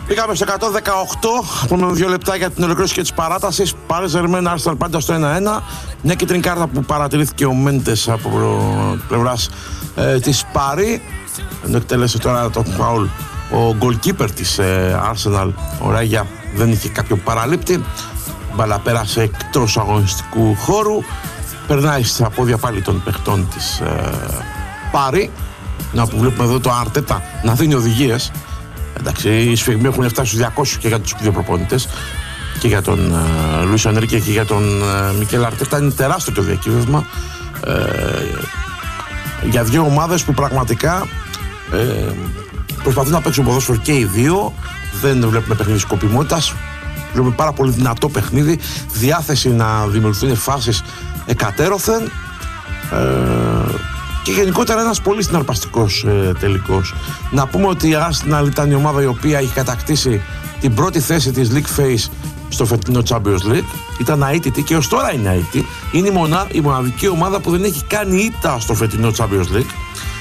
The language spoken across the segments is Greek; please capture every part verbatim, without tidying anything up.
Πήγαμε στο εκατόν δεκαοκτώ, πούμε δύο λεπτά για την ολοκλήρωση και της παράτασης. Πάρε Ζερμέν Arsenal πάντα στο ένα ένα. Μια κίτρινη κάρτα που παρατηρήθηκε ο Μέντες από πλευράς ε, της Πάρη. Ενώ εκτέλεσε τώρα το φάουλ ο goalkeeper της ε, Arsenal, ο Ράγια, δεν είχε κάποιο παραλήπτη. Μπαλά πέρασε εκτός αγωνιστικού χώρου. Περνάει στα πόδια πάλι των παιχτών της ε, Πάρη. Να που βλέπουμε εδώ το Αρτέτα να δίνει οδηγίες. Εντάξει, οι σφιγμοί έχουν φτάσει στους διακόσιους και για τους δύο προπονητές, και για τον uh, Λουίς Ενρίκε και για τον uh, Μικέλ Αρτέτα. Είναι τεράστιο το διακύβευμα ε, για δύο ομάδες που πραγματικά ε, προσπαθούν να παίξουν ποδόσφαιρο και οι δύο. Δεν βλέπουμε παιχνίδι σκοπιμότητας, βλέπουμε πάρα πολύ δυνατό παιχνίδι, διάθεση να δημιουργηθούν φάσεις εκατέρωθεν ε, και γενικότερα ένας πολύ συναρπαστικός ε, τελικός. Να πούμε ότι η Arsenal ήταν η ομάδα η οποία έχει κατακτήσει την πρώτη θέση της League Phase στο φετινό Champions League. Ήταν αίτητη και ως τώρα είναι αίτητη. Είναι η, μονα, η μοναδική ομάδα που δεν έχει κάνει ήττα στο φετινό Champions League.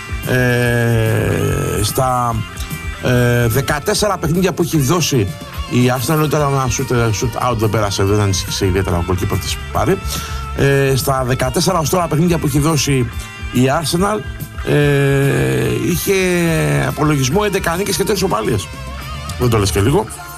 Ε, στα ε, δεκατέσσερα παιχνίδια που έχει δώσει η Arsenal, ήταν ένα shoot, shoot out, δεν πέρασε, δεν ανησύχησε ιδιαίτερα ο goalkeeper της Πάρη. Ε, στα δεκατέσσερα ως τώρα παιχνίδια που έχει δώσει η Arsenal ε, είχε απολογισμό έντεκα νίκες και τέσσερις ισοπαλίες. Δεν το λες και λίγο.